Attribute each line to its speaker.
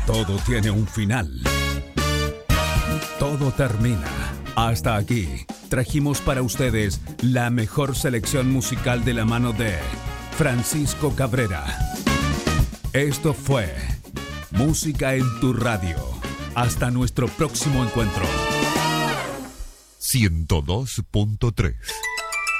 Speaker 1: Todo tiene un final. Todo termina. Hasta aquí trajimos para ustedes la mejor selección musical de la mano de Francisco Cabrera. Esto fue Música en tu Radio. Hasta nuestro próximo encuentro.
Speaker 2: 102.3